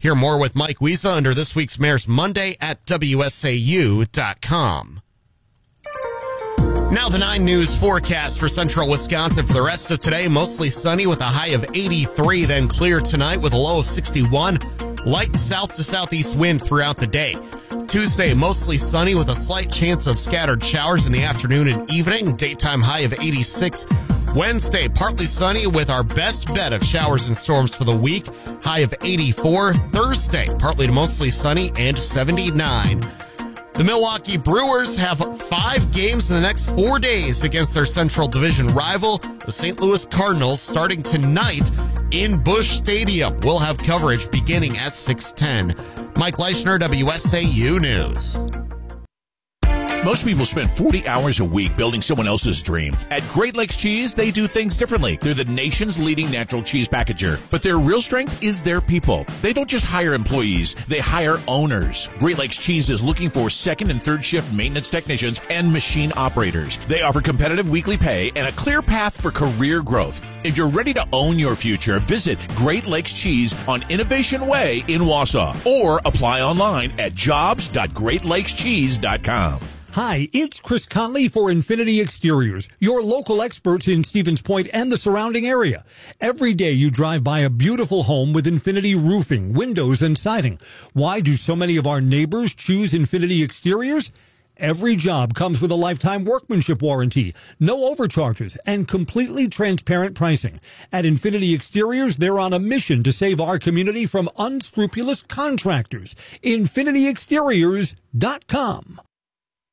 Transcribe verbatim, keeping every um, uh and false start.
Hear more with Mike Wiesa under this week's Mayor's Monday at W S A U dot com. Now the nine News forecast for central Wisconsin for the rest of today. Mostly sunny with a high of eighty-three, then clear tonight with a low of sixty-one. Light south to southeast wind throughout the day. Tuesday, mostly sunny with a slight chance of scattered showers in the afternoon and evening. Daytime high of eighty-six. Wednesday, partly sunny with our best bet of showers and storms for the week. High of eighty-four. Thursday, partly to mostly sunny and seventy-nine. The Milwaukee Brewers have five games in the next four days against their Central Division rival, the Saint Louis Cardinals, starting tonight in Busch Stadium. We'll have coverage beginning at six ten. Mike Leischner, W S A U News. Most people spend forty hours a week building someone else's dream. At Great Lakes Cheese, they do things differently. They're the nation's leading natural cheese packager. But their real strength is their people. They don't just hire employees, they hire owners. Great Lakes Cheese is looking for second and third shift maintenance technicians and machine operators. They offer competitive weekly pay and a clear path for career growth. If you're ready to own your future, visit Great Lakes Cheese on Innovation Way in Wausau or apply online at jobs dot great lakes cheese dot com. Hi, it's Chris Conley for Infinity Exteriors, your local experts in Stevens Point and the surrounding area. Every day you drive by a beautiful home with Infinity roofing, windows, and siding. Why do so many of our neighbors choose Infinity Exteriors? Every job comes with a lifetime workmanship warranty, no overcharges, and completely transparent pricing. At Infinity Exteriors, they're on a mission to save our community from unscrupulous contractors. Infinity Exteriors dot com.